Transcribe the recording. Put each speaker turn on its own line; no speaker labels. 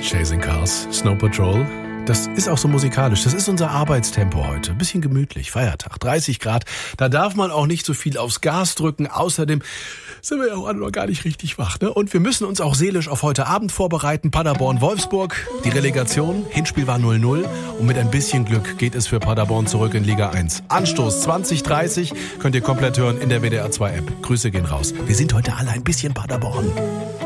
Chasing Cars, Snow Patrol. Das ist auch so musikalisch. Das ist unser Arbeitstempo heute. Ein bisschen gemütlich. Feiertag, 30 Grad. Da darf man auch nicht so viel aufs Gas drücken. Außerdem sind wir ja auch alle noch gar nicht richtig wach, ne? Und wir müssen uns auch seelisch auf heute Abend vorbereiten. Paderborn-Wolfsburg, die Relegation. Hinspiel war 0-0. Und mit ein bisschen Glück geht es für Paderborn zurück in Liga 1. Anstoß 20:30 könnt ihr komplett hören in der WDR 2 App. Grüße gehen raus. Wir sind heute alle ein bisschen Paderborn.